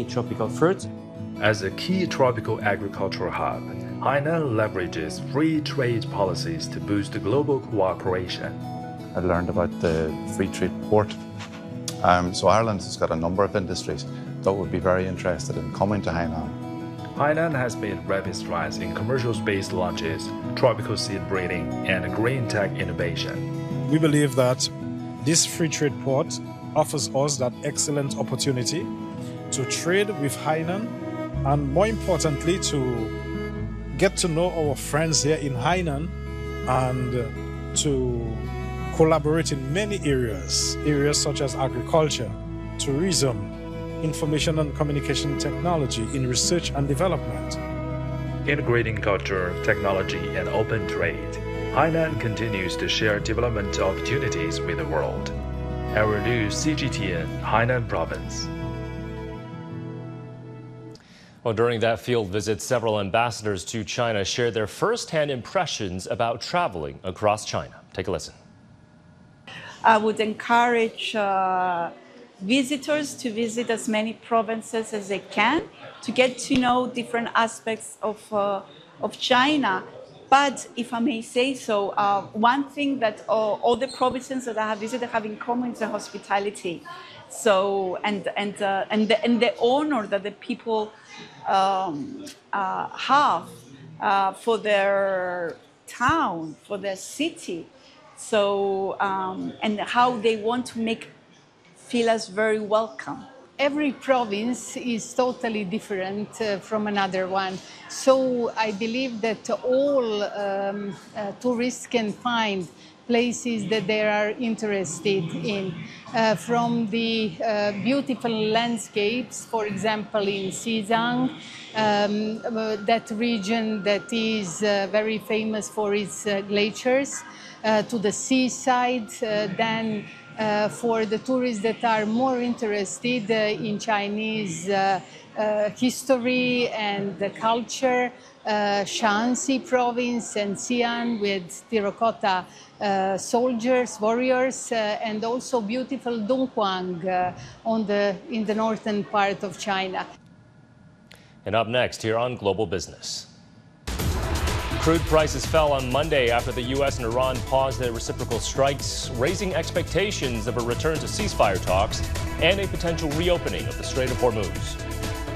tropical fruits. As a key tropical agricultural hub, Hainan leverages free trade policies to boost global cooperation. I learned about the free trade port. So Ireland has got a number of industries that would be very interested in coming to Hainan. Hainan has made rapid strides in commercial space launches, tropical seed breeding, and green tech innovation. We believe that this free trade port offers us that excellent opportunity to trade with Hainan and, more importantly, to get to know our friends here in Hainan and to collaborate in many areas such as agriculture, tourism, information and communication technology, in research and development. Integrating culture, technology, and open trade, Hainan continues to share development opportunities with the world. Our new CGTN, Hainan Province. Well, during that field visit, several ambassadors to China shared their first-hand impressions about traveling across China. Take a listen. I would encourage visitors to visit as many provinces as they can to get to know different aspects of China. But if I may say so, one thing that all the provinces that I have visited have in common is the hospitality. So and the honor that the people have for their town, for their city. So and how they want to feel us very welcome. Every province is totally different from another one. So I believe that all tourists can find places that they are interested in. From the beautiful landscapes, for example, in Xizang, that region that is very famous for its glaciers, to the seaside, then for the tourists that are more interested in Chinese history and the culture, Shaanxi province and Xi'an with terracotta soldiers, warriors, and also beautiful Dongguan in the northern part of China. And up next here on Global Business. Crude prices fell on Monday after the U.S. and Iran paused their reciprocal strikes, raising expectations of a return to ceasefire talks and a potential reopening of the Strait of Hormuz.